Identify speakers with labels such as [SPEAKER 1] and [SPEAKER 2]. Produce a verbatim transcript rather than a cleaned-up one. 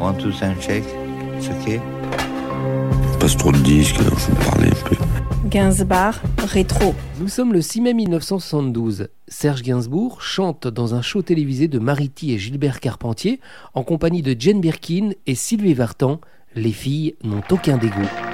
[SPEAKER 1] One, two, sound check. It's okay.
[SPEAKER 2] Passe trop de disques, il faut me parler un peu.
[SPEAKER 3] Gainsbourg, rétro.
[SPEAKER 4] Nous sommes le six mai mille neuf cent soixante-douze. Serge Gainsbourg chante dans un show télévisé de Mariti et Gilbert Carpentier en compagnie de Jane Birkin et Sylvie Vartan. Les filles n'ont aucun dégoût.